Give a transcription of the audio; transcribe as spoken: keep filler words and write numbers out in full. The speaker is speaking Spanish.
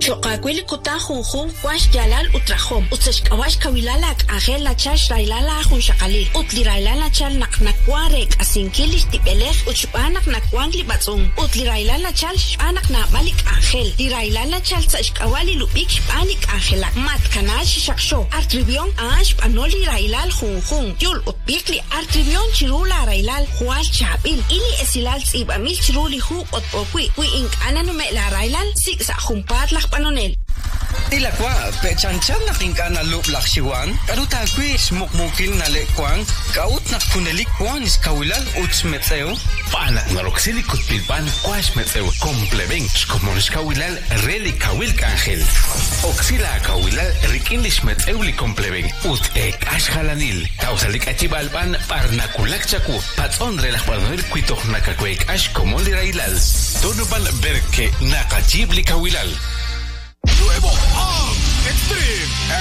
Choqakwili kuta junjun wash yalal utrajom. Utsashkawash kawilalak ajela chash railala jun shakalil. Utli railala chal naknakwarek asinkilis tipelej uchupanak nakwangli batzun. Utli railala chal shpanak na malik angel. Li railala chal tsashkawali lupik shpanik angelak. Mat kanash shaksho. Artribion ash panoli railal junjun. Yul utpikli artribion chirula railal hual chabil. Ili esilal tsibamil chiruli hu otpokwi. Wi ink ananume la railal siksa jumpat lak panonel. Ila kwa pechanchan na kinkana lup laksiwan karuta kwis mukmukil na lekwang kaut na kunelik kwan is kawilal uts metseo panak na roksili kutpilpan kwash metseo kompleben shkomonish kawilal reli kawil kangel oksila kawilal rikindish metseo li kompleben ut ek ashhalanil kausalik achibalpan parnakulak chaku patson relaj parnonel kuitoh nakakwek ash komoli railal tonopan berke nakachibli kawilal